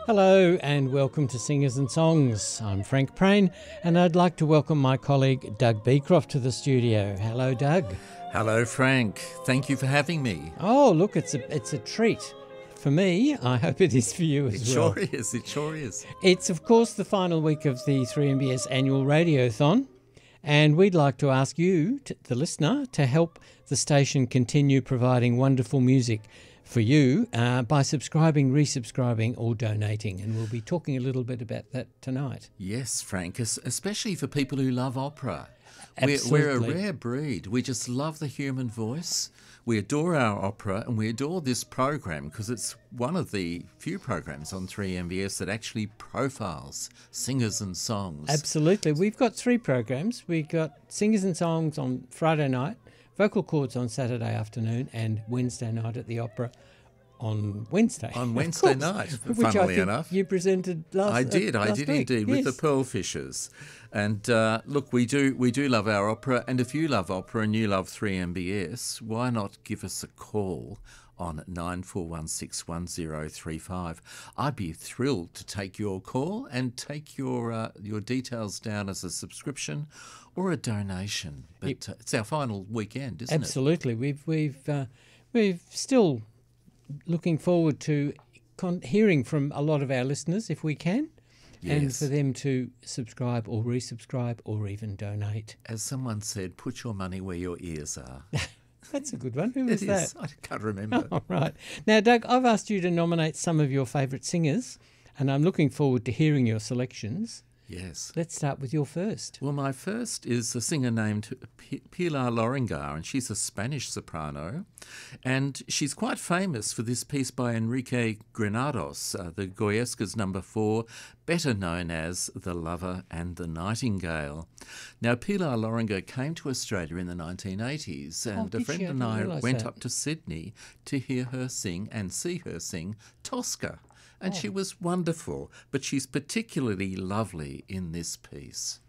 Hello and welcome to Singers and Songs. I'm Frank Prain and I'd like to welcome my colleague Doug Beecroft to the studio. Hello, Doug. Hello, Frank. Thank you for having me. Oh, look, it's a treat for me. I hope it is for you as well. It sure is. It's, of course, the final week of the 3MBS annual Radiothon, and we'd like to ask you, the listener, to help the station continue providing wonderful music for you by subscribing, resubscribing or donating. And we'll be talking a little bit about that tonight. Yes, Frank, especially for people who love opera. Absolutely. We're a rare breed. We just love the human voice. We adore our opera and we adore this program because it's one of the few programs on 3MBS that actually profiles singers and songs. Absolutely. We've got three programs. We've got Singers and Songs on Friday night, Vocal Chords on Saturday afternoon, and Wednesday night at the Opera on Wednesday. On Wednesday night, which funnily enough. You presented last I did week. indeed, yes. with the Pearlfishers. And look, we do love our opera, and if you love opera and you love 3MBS, why not give us a call on 94161035. I'd be thrilled to take your call and take your details down as a subscription or a donation. But it's our final weekend, isn't it? Absolutely. We've still looking forward to hearing from a lot of our listeners if we can. Yes. And for them to subscribe or resubscribe or even donate. As someone said, put your money where your ears are. That's a good one. Who was that? I can't remember. Oh, right. Now, Doug, I've asked you to nominate some of your favourite singers, and I'm looking forward to hearing your selections. Yes. Let's start with your first. Well, my first is a singer named Pilar Loringar, and she's a Spanish soprano. And she's quite famous for this piece by Enrique Granados, the Goyescas No. 4, better known as The Lover and the Nightingale. Now, Pilar Loringar came to Australia in the 1980s, and a friend and I went up to Sydney to hear her sing and see her sing Tosca. And she was wonderful, but she's particularly lovely in this piece.